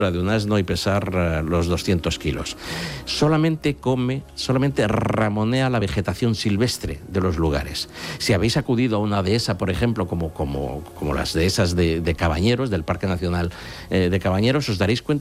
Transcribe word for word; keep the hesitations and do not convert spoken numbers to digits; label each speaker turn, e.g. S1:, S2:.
S1: de un asno y pesar uh, los doscientos kilos. Solamente come, solamente ramonea la vegetación silvestre de los lugares. Si habéis acudido a una dehesa, por ejemplo, como, como, como las dehesas de, de Cabañeros, del Parque Nacional eh, de Cabañeros, os daréis cuenta